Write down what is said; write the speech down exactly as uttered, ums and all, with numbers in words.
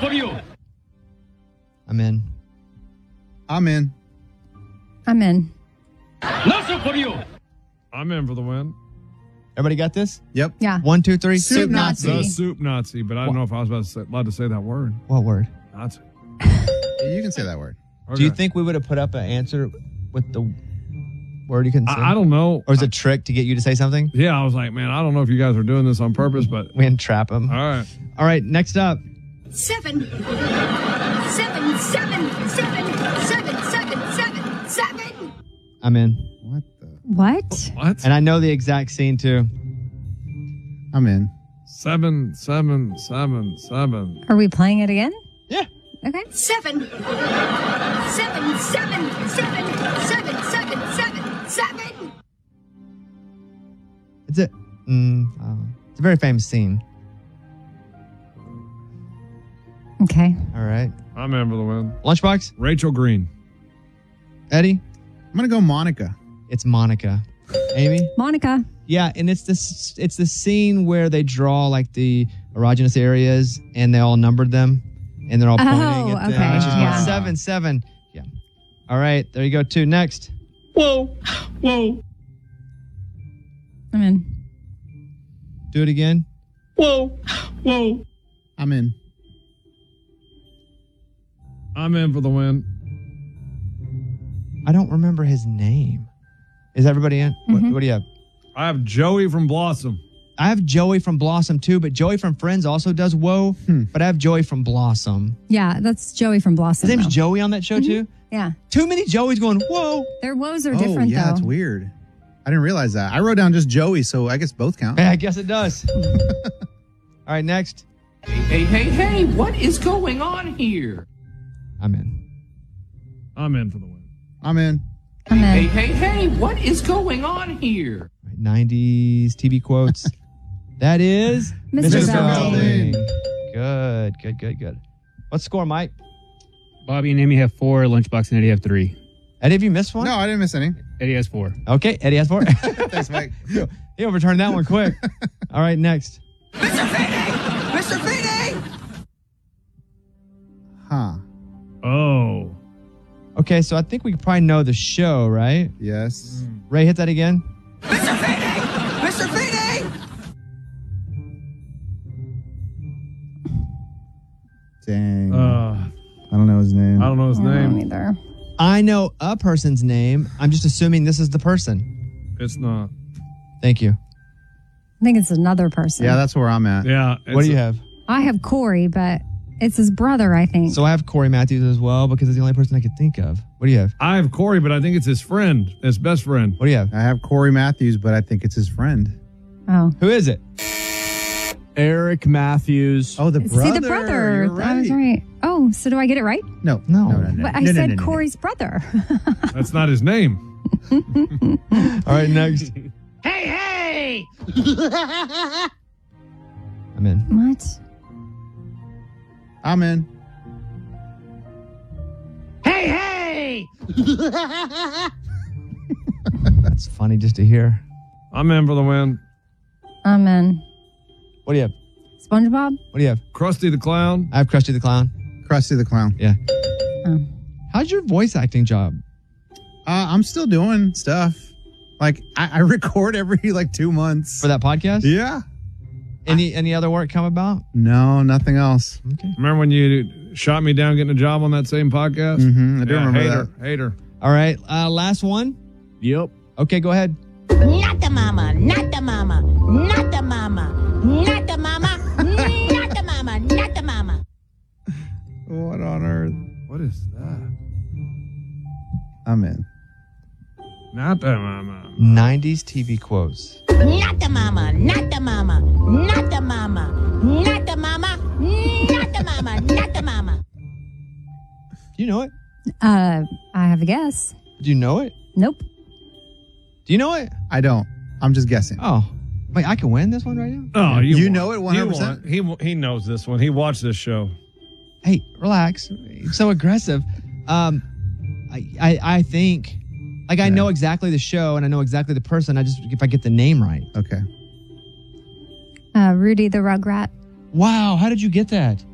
for you. I'm in. I'm in. I'm in. Not so for you. I'm in for the win. Everybody got this? Yep. Yeah. One, two, three. Soup Nazi. The soup Nazi, but I don't know if I was about to say, allowed to say that word. What word? Nazi. You can say that word. Okay. Do you think we would have put up an answer with the word you couldn't say? I, I don't know. Or is it a trick to get you to say something? Yeah, I was like, man, I don't know if you guys are doing this on purpose, but We can trap them. all right. All right, next up. Seven. Seven, seven, seven, seven, seven, seven, seven. I'm in. What the? What? What? And I know the exact scene, too. I'm in. Seven, seven, seven, seven. Are we playing it again? Yeah. Okay. Seven. Seven, seven, seven, seven, seven, seven, seven. It's a, mm, uh, it's a very famous scene. Okay. All right. I'm in for the win. Lunchbox? Rachel Green. Eddie? I'm gonna go Monica. It's Monica. Amy? Monica. Yeah, and it's this it's the scene where they draw like the erogenous areas and they all numbered them and they're all pointing Oh, at them. okay, And she's going, yeah. seven, seven. Yeah. All right, there you go. Two. Next. Whoa. Whoa. I'm in. Do it again. Whoa. Whoa. I'm in. I'm in for the win. I don't remember his name. Is everybody in? What, Mhm. what do you have? I have Joey from Blossom. I have Joey from Blossom too, but Joey from Friends also does Whoa. Hmm. But I have Joey from Blossom. Yeah, that's Joey from Blossom. His name's though. Joey on that show too? Yeah. Too many Joeys going, whoa. Their woes are Oh, different, yeah, though. it's weird. I didn't realize that. I wrote down just Joey, so I guess both count. Yeah, I guess it does. All right, next. Hey, hey, hey, what is going on here? I'm in. I'm in for the win. I'm in. I'm Hey, in. hey, hey, what is going on here? Right, nineties T V quotes. That is Mister Belding. Good, good, good, good. What's the score, Mike? Bobby and Amy have four. Lunchbox and Eddie have three. Eddie, have you missed one? No, I didn't miss any. Eddie has four. Okay, Eddie has four. Thanks, Mike. He overturned that one quick. All right, next. Mister Feeney! Mister Feeney! Huh. Oh. Okay, so I think we probably know the show, right? Yes. Ray, hit that again. Mister Feeney! Mister Feeney! Dang. Uh, I don't know his name. I don't know his I don't name. either. I know a person's name. I'm just assuming this is the person. It's not. Thank you. I think it's another person. Yeah, that's where I'm at. Yeah. What do you have? I have Corey, but it's his brother, I think. So I have Corey Matthews as well because it's the only person I could think of. What do you have? I have Corey, but I think it's his friend, his best friend. What do you have? I have Corey Matthews, but I think it's his friend. oh. Who is it? Eric Matthews. Oh, the brother. See, the brother. You're I was right. right. Oh, so do I get it right? No. No. No, no, no. But I No, no, said no, no, no. Corey's brother. That's not his name. All right, next. Hey, hey! I'm in. What? I'm in. Hey, hey! That's funny just to hear. I'm in for the win. I'm in. What do you have? SpongeBob? What do you have? Krusty the Clown. I have Krusty the Clown. Krusty the Clown. Yeah. Oh. How's your voice acting job? Uh, I'm still doing stuff. Like, I, I record every, like, two months. For that podcast? Yeah. Any any other work come about? No, nothing else. Okay. Remember when you shot me down getting a job on that same podcast? Mm-hmm. I do Yeah, remember hater, that. Hater. All right. Uh, last one. Yep. Okay, go ahead. Not the mama, not the mama, not the mama, not the mama, not the mama, not the mama. What on earth? What is that? I'm in. Not that mama. nineties T V quotes. Not the mama, not the mama, not the mama, not the mama, not the mama, not the mama. Do you know it? Uh, I have a guess. Do you know it? Nope. Do you know it? I don't. I'm just guessing. Oh. Wait, I can win this one right now? Oh, you, You won. know it one hundred You percent? won. He he knows this one. He watched this show. Hey, relax. You're so aggressive. Um, I, I, I think, like, I Yeah. know exactly the show and I know exactly the person. I just, if I get the name right. Okay. Uh, Rudy the Rugrat. Wow, how did you get that?